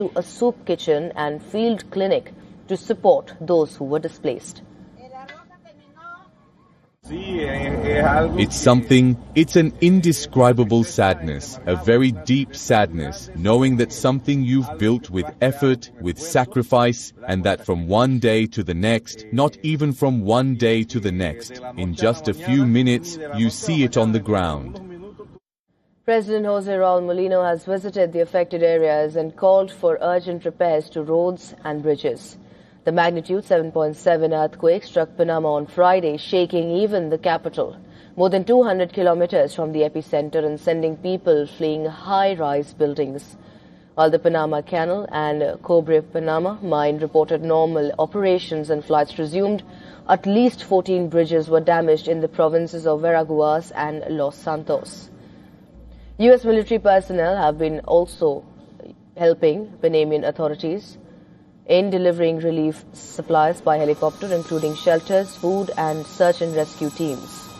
to a soup kitchen and field clinic to support those who were displaced. It's an indescribable sadness, a very deep sadness, knowing that something you've built with effort, with sacrifice, and that from one day to the next, not even from one day to the next, in just a few minutes, you see it on the ground. President Jose Raul Mulino has visited the affected areas and called for urgent repairs to roads and bridges. The magnitude 7.7 earthquake struck Panama on Friday, shaking even the capital, more than 200 kilometers from the epicenter and sending people fleeing high-rise buildings. While the Panama Canal and Cobre Panama mine reported normal operations and flights resumed, at least 14 bridges were damaged in the provinces of Veraguas and Los Santos. U.S. military personnel have been also helping Panamanian authorities in delivering relief supplies by helicopter, including shelters, food and search and rescue teams.